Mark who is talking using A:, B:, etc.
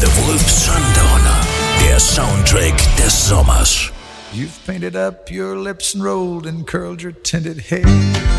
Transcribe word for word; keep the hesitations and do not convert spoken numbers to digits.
A: The Wolf's Sundowner, der Soundtrack des Sommers.
B: You've painted up your lips and rolled and curled your tinted hair.